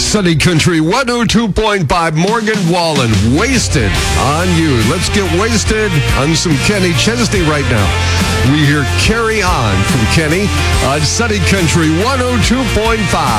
Sunny Country 102.5, Morgan Wallen, Wasted on You. Let's get wasted on some Kenny Chesney right now. We hear Carry On from Kenny on Sunny Country 102.5.